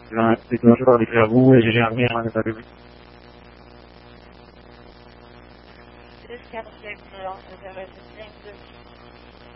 déclencheur avec la roue et j'ai jamais rien à faire. This captain, the officer, is listening to